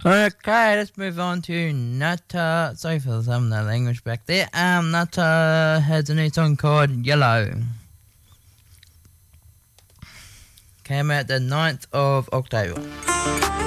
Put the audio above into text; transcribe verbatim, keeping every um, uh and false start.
Okay, let's move on to Nutter. Sorry for some of the language back there. Um, Nutter has a new song called Yellow. Came out the ninth of October.